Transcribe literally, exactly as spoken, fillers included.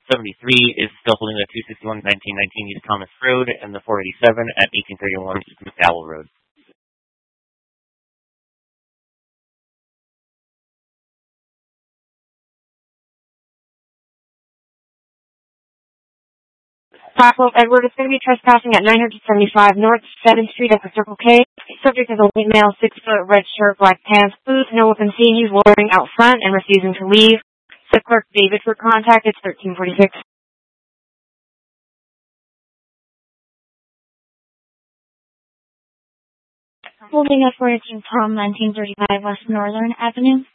seventy-three is still holding the two sixty-one nineteen nineteen East Thomas Road and the four eighty-seven at eighteen thirty-one East McDowell Road. Taco Edward is going to be trespassing at nine seventy-five North seventh Street at the Circle K. Subject is a white male, six foot, red shirt, black pants, boots, no weapon seen. He's loitering out front and refusing to leave. The clerk David for contact. It's thirteen forty-six. Holding up for it's from nineteen thirty-five West Northern Avenue.